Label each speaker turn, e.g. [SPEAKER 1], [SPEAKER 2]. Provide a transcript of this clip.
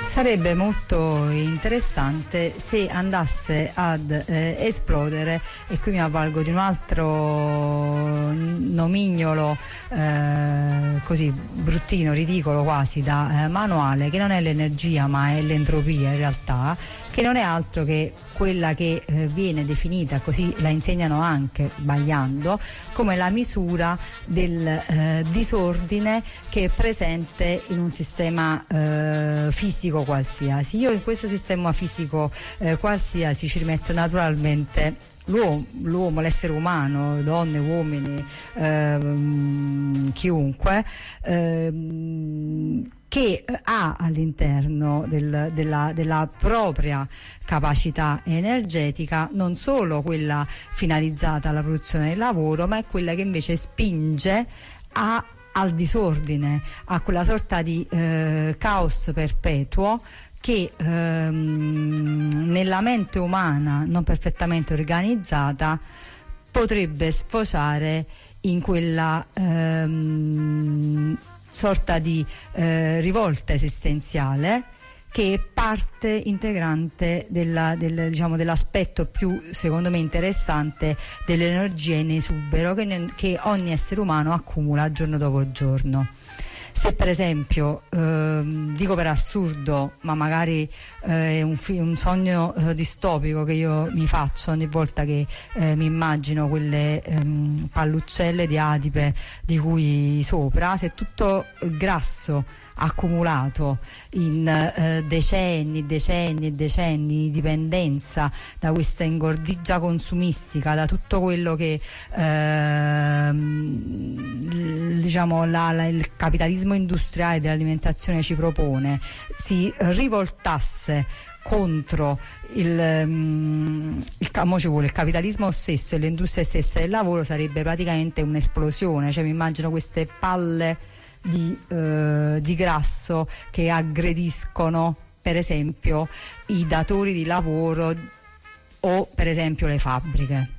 [SPEAKER 1] Sarebbe molto interessante se andasse ad esplodere, e qui mi avvalgo di un altro nomignolo così bruttino, ridicolo quasi da manuale, che non è l'energia ma è l'entropia in realtà, che non è altro che quella che viene definita, così la insegnano anche sbagliando, come la misura del disordine che è presente in un sistema fisico qualsiasi. Io in questo sistema fisico qualsiasi ci rimetto naturalmente l'uomo, l'essere umano, donne, uomini, chiunque, che ha all'interno della propria capacità energetica non solo quella finalizzata alla produzione del lavoro, ma è quella che invece spinge al disordine, a quella sorta di caos perpetuo che nella mente umana non perfettamente organizzata potrebbe sfociare in quella sorta di rivolta esistenziale che è parte integrante dell'aspetto più, secondo me, interessante dell'energia in esubero che ogni essere umano accumula giorno dopo giorno. Se per esempio, dico per assurdo, ma magari è un sogno distopico che io mi faccio ogni volta che mi immagino quelle palluccelle di adipe di cui sopra, se tutto grasso accumulato in decenni e decenni di dipendenza da questa ingordigia consumistica, da tutto quello che il capitalismo industriale dell'alimentazione ci propone, si rivoltasse contro il capitalismo stesso e l'industria stessa del lavoro, sarebbe praticamente un'esplosione. Cioè mi immagino queste palle di grasso che aggrediscono per esempio i datori di lavoro o per esempio le fabbriche.